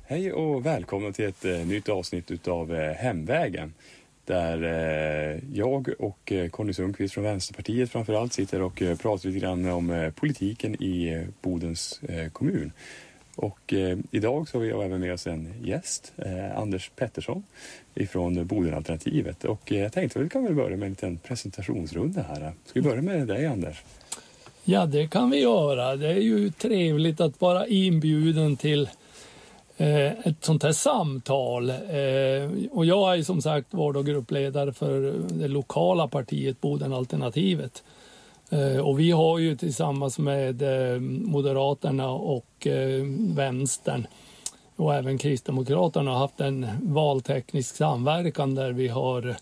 Hej och välkomna till ett nytt avsnitt av Hemvägen. Där jag och Conny Sundqvist från Vänsterpartiet framförallt sitter och pratar lite grann om politiken i Bodens kommun. Och idag så har vi även med oss en gäst, Anders Pettersson ifrån Bodenalternativet. Och jag tänkte att vi kan väl börja med en liten presentationsrunda här. Ska vi börja med dig, Anders? Ja, det kan vi göra. Det är ju trevligt att vara inbjuden till ett sånt här samtal. Och jag är som sagt vard- och gruppledare för det lokala partiet Bodenalternativet. Och vi har ju tillsammans med Moderaterna och Vänstern och även Kristdemokraterna haft en valteknisk samverkan där vi har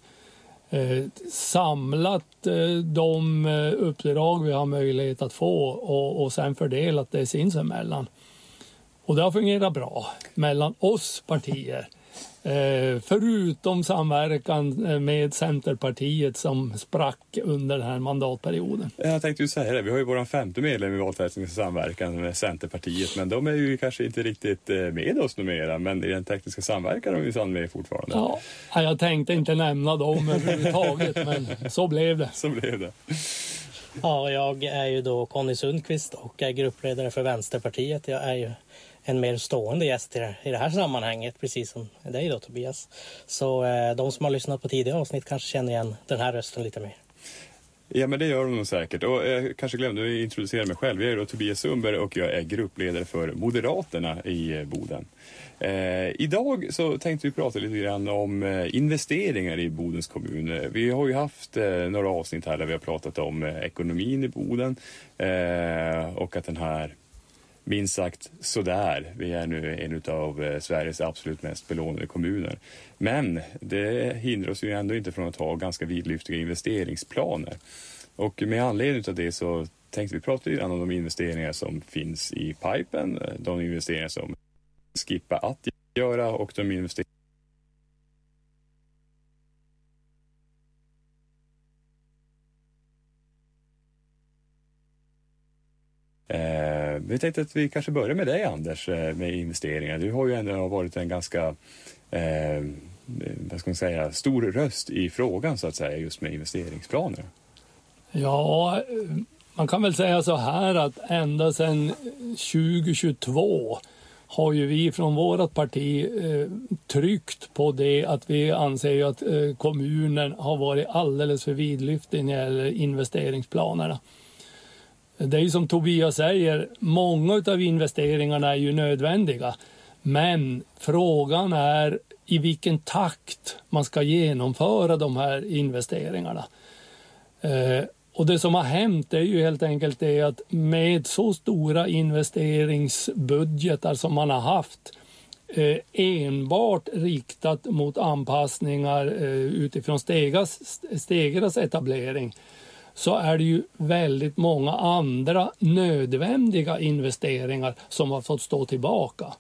samlat de uppdrag vi har möjlighet att få och sen fördelat det sinsemellan. Och det har fungerat bra mellan oss partier. Förutom samverkan med Centerpartiet som sprack under den här mandatperioden. Jag tänkte ju säga det, vi har ju våran 5:e medlem i valteknisk samverkan med Centerpartiet, men de är ju kanske inte riktigt med oss numera, men i den tekniska samverkan är de ju sann med fortfarande. Ja, jag tänkte inte nämna dem överhuvudtaget, men så blev det. Så blev det. Ja, jag är ju då Conny Sundqvist och är gruppledare för Vänsterpartiet. Jag är ju en mer stående gäst i det här sammanhanget, precis som dig då, Tobias. Så de som har lyssnat på tidigare avsnitt kanske känner igen den här rösten lite mer. Ja, men det gör de nog säkert. Och jag kanske glömde att introducera mig själv. Jag är då Tobias Sundberg och jag är gruppledare för Moderaterna i Boden. Idag så tänkte vi prata lite grann om investeringar i Bodens kommun. Vi har ju haft några avsnitt här där vi har pratat om ekonomin i Boden och att den här minst sagt sådär. Vi är nu en av Sveriges absolut mest belånade kommuner. Men det hindrar oss ju ändå inte från att ha ganska vidlyftiga investeringsplaner. Och med anledning av det så tänkte vi prata lite om de investeringar som finns i pipen, de investeringar som skippa att göra och de investeringar vi tänkte att vi kanske börjar med dig, Anders, med investeringar. Du har ju ändå varit en ganska vad ska man säga, stor röst i frågan så att säga, just med investeringsplaner. Ja, man kan väl säga så här att ända sedan 2022 har ju vi från vårt parti tryckt på det att vi anser att kommunen har varit alldeles för vidlyftig när det gäller investeringsplanerna. Det är ju som Tobias säger, många av investeringarna är ju nödvändiga. Men frågan är i vilken takt man ska genomföra de här investeringarna. Och det som har hänt är ju helt enkelt det att med så stora investeringsbudgetar som man har haft enbart riktat mot anpassningar utifrån Stegas etablering, så är det ju väldigt många andra nödvändiga investeringar som har fått stå tillbaka.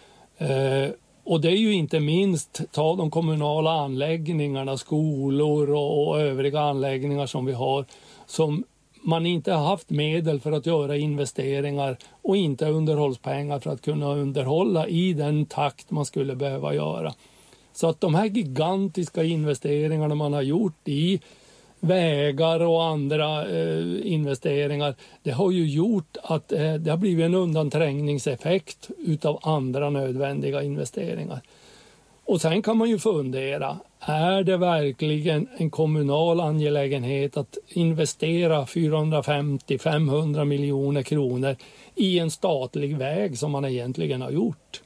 Och det är ju inte minst ta de kommunala anläggningarna, skolor och övriga anläggningar som vi har, som man inte har haft medel för att göra investeringar och inte underhållspengar för att kunna underhålla i den takt man skulle behöva göra. Så att de här gigantiska investeringarna man har gjort i vägar och andra investeringar, det har ju gjort att det har blivit en undanträngningseffekt utav andra nödvändiga investeringar. Och sen kan man ju fundera, är det verkligen en kommunal angelägenhet att investera 450-500 miljoner kronor i en statlig väg som man egentligen har gjort?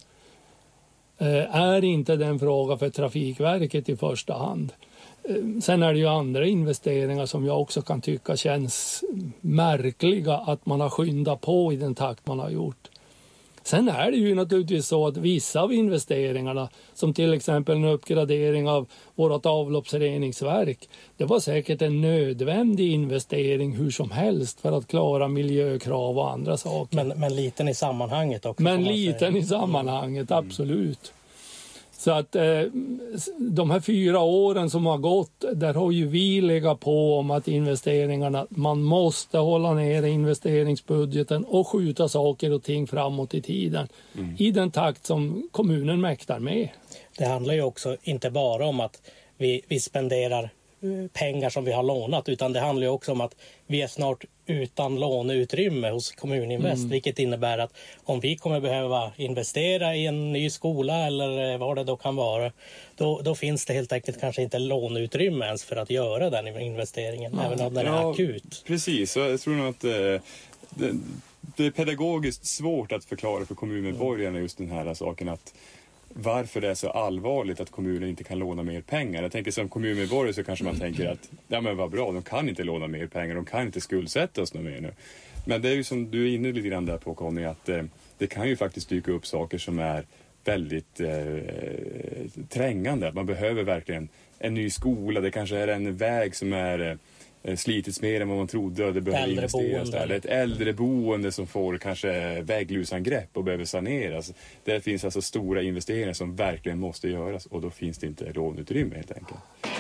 Är inte den fråga för Trafikverket i första hand? Sen är det ju andra investeringar som jag också kan tycka känns märkliga att man har skyndat på i den takt man har gjort. Sen är det ju naturligtvis så att vissa av investeringarna, som till exempel en uppgradering av vårt avloppsreningsverk, det var säkert en nödvändig investering hur som helst för att klara miljökrav och andra saker. Men liten i sammanhanget också. Men liten i sammanhanget, absolut. Så att de här 4 åren som har gått, där har ju vi legat på om att investeringarna, man måste hålla ner investeringsbudgeten och skjuta saker och ting framåt i tiden i den takt som kommunen mäktar med. Det handlar ju också inte bara om att vi spenderar pengar som vi har lånat, utan det handlar ju också om att vi är snart utan låneutrymme hos Kommuninvest, vilket innebär att om vi kommer behöva investera i en ny skola eller vad det då kan vara, då finns det helt enkelt kanske inte låneutrymme ens för att göra den investeringen, även om den är akut. Precis, så jag tror nog att det är pedagogiskt svårt att förklara för kommunmedborgarna just den här saken, att varför det är så allvarligt att kommunen inte kan låna mer pengar. Jag tänker som kommunmedborgare så kanske man tänker att ja men vad bra, de kan inte låna mer pengar, de kan inte skuldsätta oss något mer nu. Men det är ju som du är inne lite grann där på, Conny, att det kan ju faktiskt dyka upp saker som är väldigt trängande. Man behöver verkligen en ny skola, det kanske är en väg som är slitits mer än vad man trodde och det behöver investeras där. Det är ett äldreboende som får kanske väglusangrepp och behöver saneras. Det finns alltså stora investeringar som verkligen måste göras och då finns det inte låneutrymme helt enkelt.